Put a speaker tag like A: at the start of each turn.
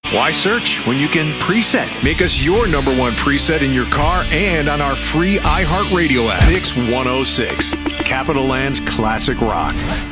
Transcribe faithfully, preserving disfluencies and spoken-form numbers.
A: Why search when you can preset? Make us your number one preset in your car and on our free iHeartRadio app. Mix one oh six, Capital Land's classic rock.